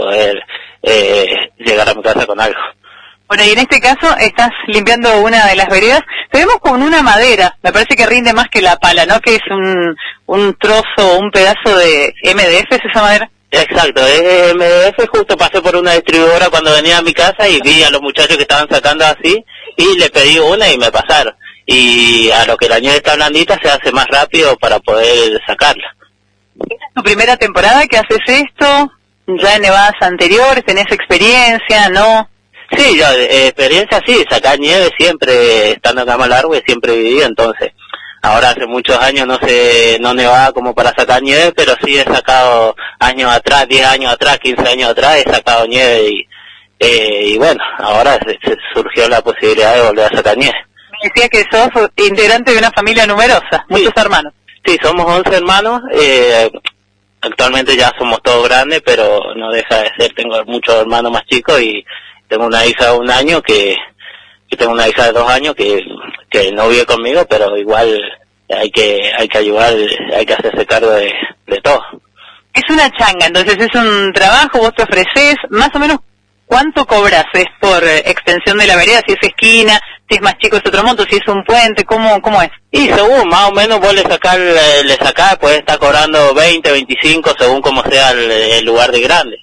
poder llegar a mi casa con algo. Bueno, y en este caso estás limpiando una de las veredas. Te vemos con una madera, me parece que rinde más que la pala, ¿no? Que es un trozo, un pedazo de MDF, ¿es esa madera? Exacto, es MDF. Justo pasé por una distribuidora cuando venía a mi casa y vi a los muchachos que estaban sacando así y le pedí una y me pasaron. Y a lo que la nieve está blandita se hace más rápido para poder sacarla. ¿Esta es tu primera temporada que haces esto? ¿Ya en nevadas anteriores tenés experiencia, no? Sí, yo experiencia sí, sacar nieve siempre, estando en Cama Largue siempre viví, entonces ahora hace muchos años no nevaba como para sacar nieve, pero sí he sacado años atrás, 10 años atrás, 15 años atrás, he sacado nieve y bueno, ahora se surgió la posibilidad de volver a sacar nieve. Me decía que sos integrante de una familia numerosa, muchos hermanos. Sí, somos 11 hermanos, actualmente ya somos todos grandes, pero no deja de ser, tengo muchos hermanos más chicos y tengo una hija de 1 año que tengo una hija de 2 años que no vive conmigo, pero igual hay que ayudar, hay que hacerse cargo de todo. Es una changa, entonces es un trabajo, vos te ofreces, más o menos ¿cuánto cobras? ¿Es por extensión de la vereda? Si es esquina, si es más chico es otro monto, si es un puente, ¿cómo es? Y según, más o menos vos le sacás, puedes estar cobrando 20, 25, según como sea el lugar de grande.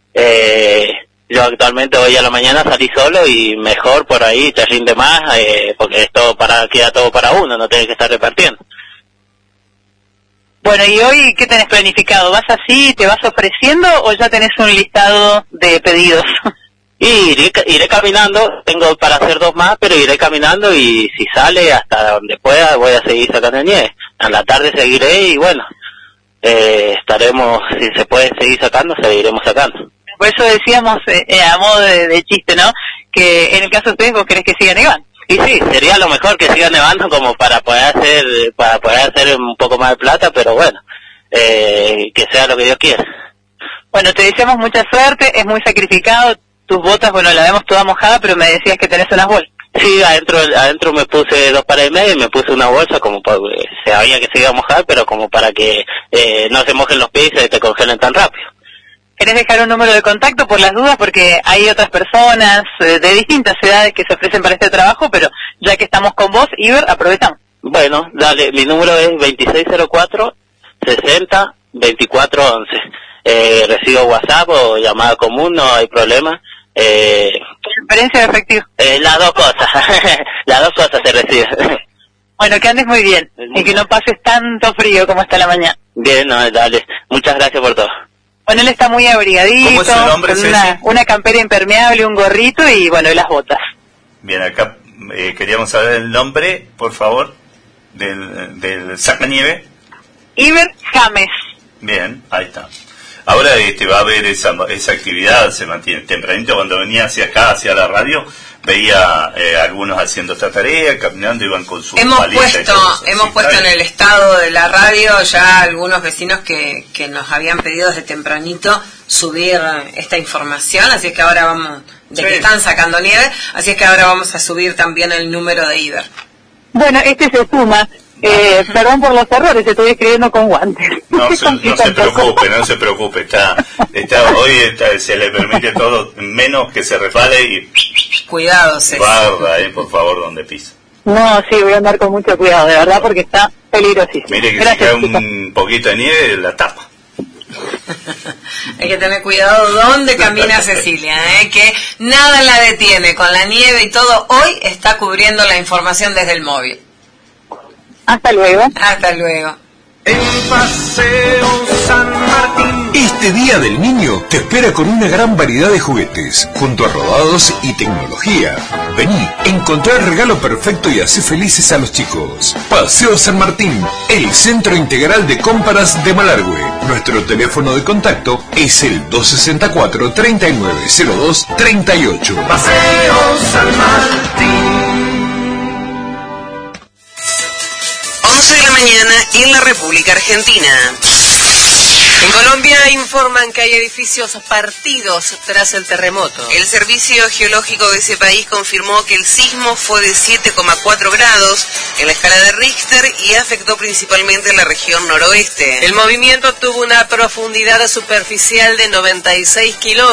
Yo actualmente hoy a la mañana salí solo y mejor por ahí te rinde más, porque es todo queda todo para uno, no tenés que estar repartiendo. Bueno, ¿y hoy qué tenés planificado? ¿Vas así, te vas ofreciendo o ya tenés un listado de pedidos? Y iré caminando, tengo para hacer 2 más, pero iré caminando y si sale hasta donde pueda voy a seguir sacando nieve. A la tarde seguiré y bueno, estaremos, si se puede seguir sacando, seguiremos sacando. Por eso decíamos, a modo de chiste, ¿no? Que en el caso de ustedes vos querés que siga nevando. Y sí, sería lo mejor que siga nevando como para poder hacer un poco más de plata, pero bueno, que sea lo que Dios quiera. Bueno, te deseamos mucha suerte, es muy sacrificado, tus botas, bueno, la vemos toda mojada, pero me decías que tenés unas bolsas. Sí, adentro me puse 2 pares y medio y me puse una bolsa como sabía que se iba a mojar, pero como para que no se mojen los pies y se te congelen tan rápido. ¿Querés dejar un número de contacto por las dudas? Porque hay otras personas de distintas edades que se ofrecen para este trabajo, pero ya que estamos con vos, Iber, aprovechamos. Bueno, dale, mi número es 2604-60-2411. Recibo WhatsApp o llamada común, no hay problema. ¿Transferencia de efectivo? Las dos cosas, las dos cosas se reciben. Bueno, que andes muy bien y que no pases tanto frío como está la mañana. Bien, no, dale, muchas gracias por todo. Bueno, él está muy abrigadito, ¿Cómo es su nombre, con una campera impermeable, un gorrito y bueno, y las botas. Bien, acá queríamos saber el nombre, por favor, del sacanieve. Iber James. Bien, ahí está. Ahora va a haber esa actividad, se mantiene tempranito. Cuando venía hacia acá, hacia la radio, veía algunos haciendo esta tarea, caminando, iban con sus hemos palitas. puesto en el estado de la radio ya algunos vecinos que nos habían pedido desde tempranito subir esta información, así es que ahora vamos, que están sacando nieve, así es que ahora vamos a subir también el número de Iber. Bueno, se suma. Perdón por los errores, estoy escribiendo con guantes. No se preocupe, hoy se le permite todo, menos que se resbale y... Cuidado, guarda, por favor, donde pisa. No, sí, voy a andar con mucho cuidado, de verdad, porque está peligrosísimo. Mire que si cae un poquito de nieve, la tapa. Hay que tener cuidado donde camina Cecilia, que nada la detiene, con la nieve y todo, hoy está cubriendo la información desde el móvil. Hasta luego. Hasta luego. En Paseo San Martín. Este Día del Niño te espera con una gran variedad de juguetes, junto a rodados y tecnología. Vení, encontrá el regalo perfecto y hacé felices a los chicos. Paseo San Martín, el centro integral de compras de Malargüe. Nuestro teléfono de contacto es el 264-3902-38. Paseo San Martín. 11 de la mañana en la República Argentina. En Colombia informan que hay edificios partidos tras el terremoto. El Servicio Geológico de ese país confirmó que el sismo fue de 7,4 grados en la escala de Richter y afectó principalmente la región noroeste. El movimiento tuvo una profundidad superficial de 96 kilómetros.